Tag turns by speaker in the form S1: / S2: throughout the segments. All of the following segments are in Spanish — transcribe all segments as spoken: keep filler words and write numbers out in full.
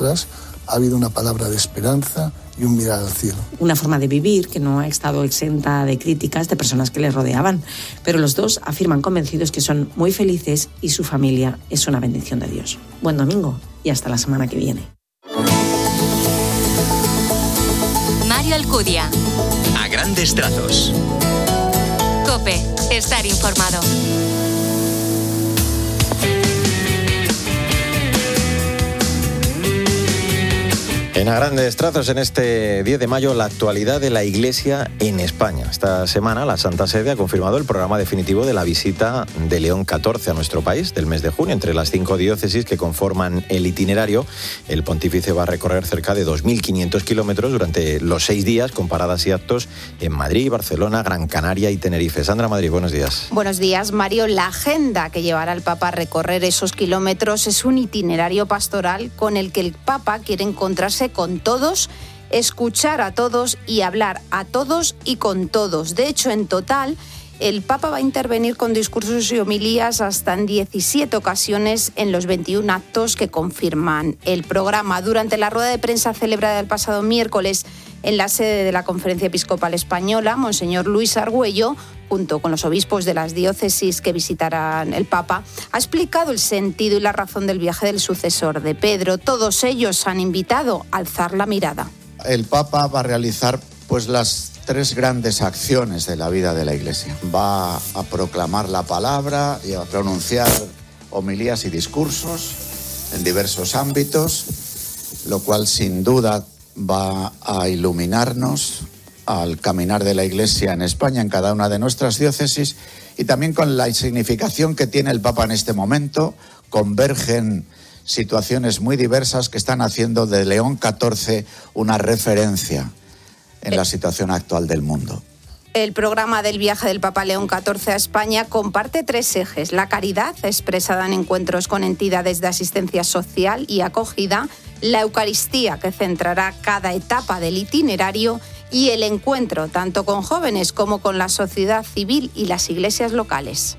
S1: detrás ha habido una palabra de esperanza y un mirar al cielo.
S2: Una forma de vivir que no ha estado exenta de críticas de personas que les rodeaban, pero los dos afirman convencidos que son muy felices y su familia es una bendición de Dios. Buen domingo y hasta la semana que viene.
S3: Mario Alcudia.
S4: A grandes trazos.
S3: COPE. Estar informado.
S5: En A Grandes Trazos, en este diez de mayo, la actualidad de la Iglesia en España. Esta semana la Santa Sede ha confirmado el programa definitivo de la visita de León catorce a nuestro país del mes de junio. Entre las cinco diócesis que conforman el itinerario, el pontífice va a recorrer cerca de dos mil quinientos kilómetros durante los seis días, con paradas y actos en Madrid, Barcelona, Gran Canaria y Tenerife. Sandra Madrid, buenos días.
S6: Buenos días, Mario. La agenda que llevará al Papa a recorrer esos kilómetros es un itinerario pastoral con el que el Papa quiere encontrarse con todos, escuchar a todos y hablar a todos y con todos. De hecho, en total, el Papa va a intervenir con discursos y homilías hasta en diecisiete ocasiones en los veintiún actos que confirman el programa. Durante la rueda de prensa celebrada el pasado miércoles en la sede de la Conferencia Episcopal Española, Monseñor Luis Argüello, junto con los obispos de las diócesis que visitarán el Papa, ha explicado el sentido y la razón del viaje del sucesor de Pedro. Todos ellos han invitado a alzar la mirada.
S7: El Papa va a realizar pues las tres grandes acciones de la vida de la Iglesia. Va a proclamar la palabra y a pronunciar homilías y discursos en diversos ámbitos, lo cual sin duda va a iluminarnos al caminar de la Iglesia en España, en cada una de nuestras diócesis, y también con la significación que tiene el Papa en este momento. Convergen situaciones muy diversas que están haciendo de León catorce una referencia en la situación actual del mundo.
S6: El programa del viaje del Papa León catorce a España comparte tres ejes: la caridad, expresada en encuentros con entidades de asistencia social y acogida; la Eucaristía, que centrará cada etapa del itinerario; y el encuentro tanto con jóvenes como con la sociedad civil y las iglesias locales.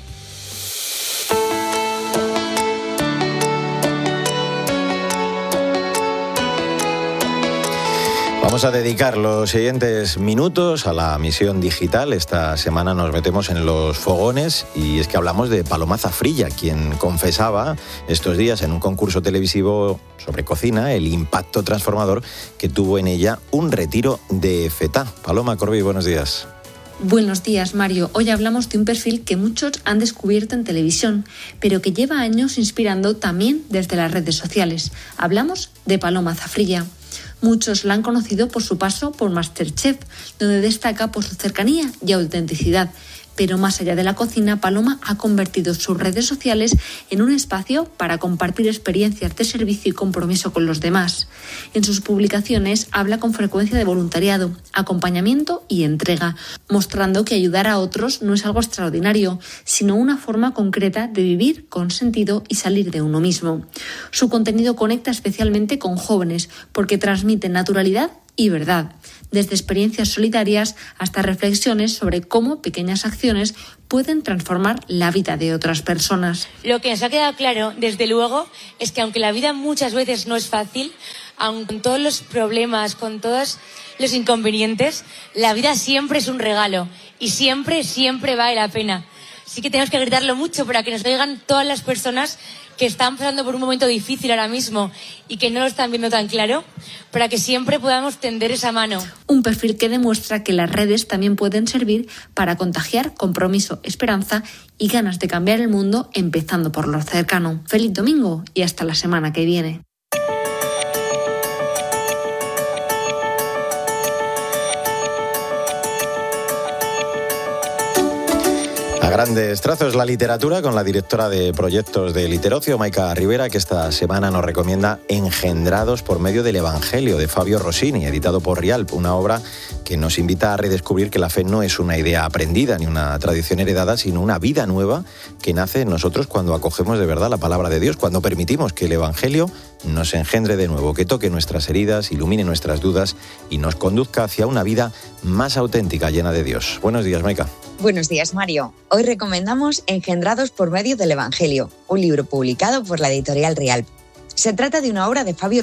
S5: Vamos a dedicar los siguientes minutos a la misión digital. Esta semana nos metemos en los fogones y es que hablamos de Paloma Zafrilla, quien confesaba estos días en un concurso televisivo sobre cocina el impacto transformador que tuvo en ella un retiro de fetá. Paloma Corbí, buenos días.
S8: Buenos días, Mario. Hoy hablamos de un perfil que muchos han descubierto en televisión, pero que lleva años inspirando también desde las redes sociales. Hablamos de Paloma Zafrilla. Muchos la han conocido por su paso por MasterChef, donde destaca por su cercanía y autenticidad. Pero más allá de la cocina, Paloma ha convertido sus redes sociales en un espacio para compartir experiencias de servicio y compromiso con los demás. En sus publicaciones habla con frecuencia de voluntariado, acompañamiento y entrega, mostrando que ayudar a otros no es algo extraordinario, sino una forma concreta de vivir con sentido y salir de uno mismo. Su contenido conecta especialmente con jóvenes porque transmite naturalidad y verdad, desde experiencias solidarias hasta reflexiones sobre cómo pequeñas acciones pueden transformar la vida de otras personas.
S9: Lo que nos ha quedado claro, desde luego, es que aunque la vida muchas veces no es fácil, aun con todos los problemas, con todos los inconvenientes, la vida siempre es un regalo y siempre, siempre vale la pena. Así que tenemos que gritarlo mucho para que nos oigan todas las personas que están pasando por un momento difícil ahora mismo y que no lo están viendo tan claro, para que siempre podamos tender esa mano.
S8: Un perfil que demuestra que las redes también pueden servir para contagiar compromiso, esperanza y ganas de cambiar el mundo, empezando por lo cercano. Feliz domingo y hasta la semana que viene.
S5: A grandes trazos, la literatura, con la directora de proyectos de Literocio, Maika Rivera, que esta semana nos recomienda Engendrados por medio del Evangelio, de Fabio Rossini, editado por Rialp, una obra que nos invita a redescubrir que la fe no es una idea aprendida ni una tradición heredada, sino una vida nueva que nace en nosotros cuando acogemos de verdad la palabra de Dios, cuando permitimos que el Evangelio nos engendre de nuevo, que toque nuestras heridas, ilumine nuestras dudas y nos conduzca hacia una vida más auténtica, llena de Dios. Buenos días, Maika.
S10: Buenos días, Mario. Hoy recomendamos Engendrados por medio del Evangelio, un libro publicado por la editorial Rialp. Se trata de una obra de Fabio